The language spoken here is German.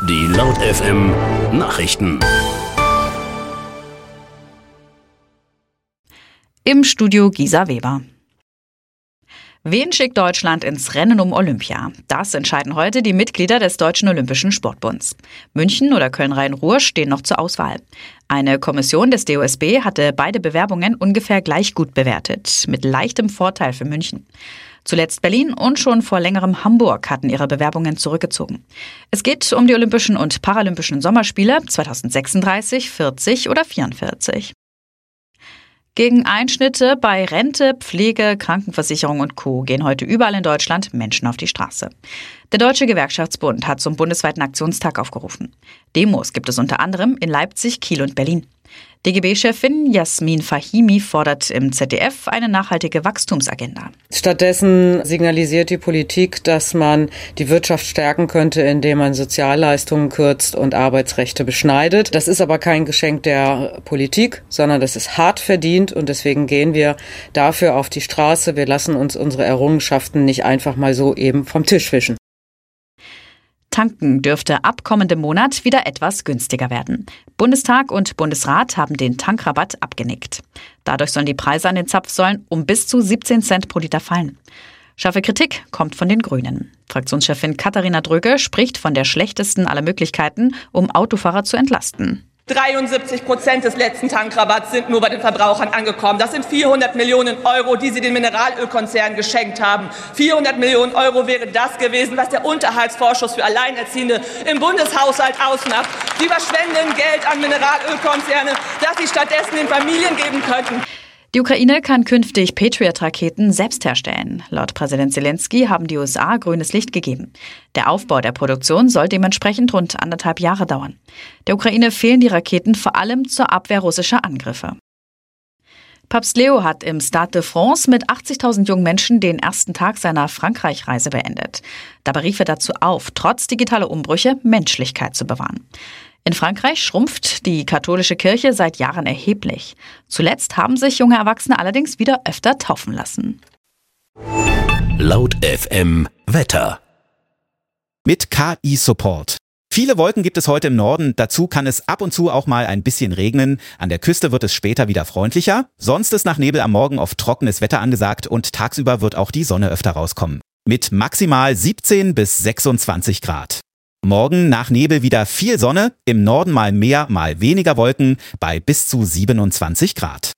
Die Laut FM Nachrichten. Im Studio Gisa Weber. Wen schickt Deutschland ins Rennen um Olympia? Das entscheiden heute die Mitglieder des Deutschen Olympischen Sportbunds. München oder Köln-Rhein-Ruhr stehen noch zur Auswahl. Eine Kommission des DOSB hatte beide Bewerbungen ungefähr gleich gut bewertet, mit leichtem Vorteil für München. Zuletzt Berlin und schon vor längerem Hamburg hatten ihre Bewerbungen zurückgezogen. Es geht um die Olympischen und Paralympischen Sommerspiele 2036, 40 oder 44. Gegen Einschnitte bei Rente, Pflege, Krankenversicherung und Co. gehen heute überall in Deutschland Menschen auf die Straße. Der Deutsche Gewerkschaftsbund hat zum bundesweiten Aktionstag aufgerufen. Demos gibt es unter anderem in Leipzig, Kiel und Berlin. DGB-Chefin Jasmin Fahimi fordert im ZDF eine nachhaltige Wachstumsagenda. Stattdessen signalisiert die Politik, dass man die Wirtschaft stärken könnte, indem man Sozialleistungen kürzt und Arbeitsrechte beschneidet. Das ist aber kein Geschenk der Politik, sondern das ist hart verdient und deswegen gehen wir dafür auf die Straße. Wir lassen uns unsere Errungenschaften nicht einfach mal so eben vom Tisch wischen. Tanken dürfte ab kommendem Monat wieder etwas günstiger werden. Bundestag und Bundesrat haben den Tankrabatt abgenickt. Dadurch sollen die Preise an den Zapfsäulen um bis zu 17 Cent pro Liter fallen. Scharfe Kritik kommt von den Grünen. Fraktionschefin Katharina Dröge spricht von der schlechtesten aller Möglichkeiten, um Autofahrer zu entlasten. 73% des letzten Tankrabatts sind nur bei den Verbrauchern angekommen. Das sind 400 Millionen Euro, die sie den Mineralölkonzernen geschenkt haben. 400 Millionen Euro wäre das gewesen, was der Unterhaltsvorschuss für Alleinerziehende im Bundeshaushalt ausmacht. Sie verschwenden Geld an Mineralölkonzerne, das sie stattdessen den Familien geben könnten. Die Ukraine kann künftig Patriot-Raketen selbst herstellen. Laut Präsident Zelensky haben die USA grünes Licht gegeben. Der Aufbau der Produktion soll dementsprechend rund 1,5 Jahre dauern. Der Ukraine fehlen die Raketen vor allem zur Abwehr russischer Angriffe. Papst Leo hat im Stade de France mit 80.000 jungen Menschen den ersten Tag seiner Frankreich-Reise beendet. Dabei rief er dazu auf, trotz digitaler Umbrüche Menschlichkeit zu bewahren. In Frankreich schrumpft die katholische Kirche seit Jahren erheblich. Zuletzt haben sich junge Erwachsene allerdings wieder öfter taufen lassen. Laut FM Wetter. Mit KI-Support. Viele Wolken gibt es heute im Norden, dazu kann es ab und zu auch mal ein bisschen regnen. An der Küste wird es später wieder freundlicher. Sonst ist nach Nebel am Morgen oft trockenes Wetter angesagt und tagsüber wird auch die Sonne öfter rauskommen. Mit maximal 17 bis 26 Grad. Morgen nach Nebel wieder viel Sonne, im Norden mal mehr, mal weniger Wolken bei bis zu 27 Grad.